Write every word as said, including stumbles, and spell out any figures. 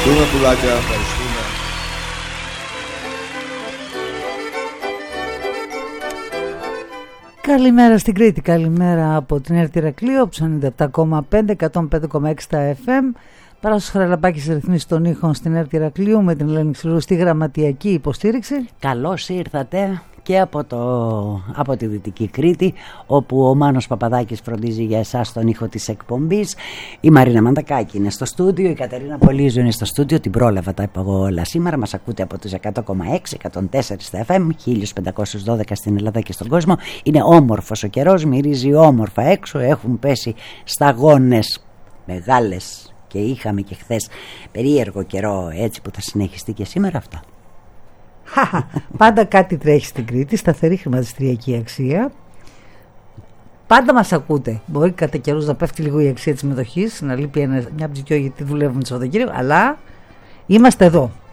Ευχαριστούμε πουλάκια, ευχαριστούμε. Καλημέρα στην Κρήτη, καλημέρα από την ΕΡΤ Ηρακλείου, ενενήντα επτά κόμμα πέντε, εκατόν πέντε κόμμα έξι στα εφ εμ. Παράσος Χαραλαμπάκης ρυθμίσει των ήχων στην ΕΡΤ Ηρακλείου με την Ελένη Ξηρού στη γραμματιακή υποστήριξη. Καλώς ήρθατε και από, το, από τη Δυτική Κρήτη, όπου ο Μάνος Παπαδάκης φροντίζει για εσάς τον ήχο της εκπομπής. Η Μαρίνα Μαντακάκη είναι στο στούντιο, η Κατερίνα Πολύζου είναι στο στούντιο, την πρόλαβα, τα είπα εγώ όλα σήμερα. Μας ακούτε από τους εκατό κόμμα έξι, εκατόν τέσσερα στα εφ εμ, χίλια πεντακόσια δώδεκα στην Ελλάδα και στον κόσμο. Είναι όμορφος ο καιρός, μυρίζει όμορφα έξω, έχουν πέσει σταγόνες μεγάλες και είχαμε και χθες περίεργο καιρό, έτσι που θα συνεχιστεί και σήμερα αυτό. Πάντα κάτι τρέχει στην Κρήτη, σταθερή χρηματιστηριακή αξία. Πάντα μας ακούτε. Μπορεί κατά καιρούς να πέφτει λίγο η αξία της μετοχής, να λείπει ένα, μια ψυχιό γιατί δουλεύουμε το Σαββατοκύριακο, αλλά είμαστε εδώ.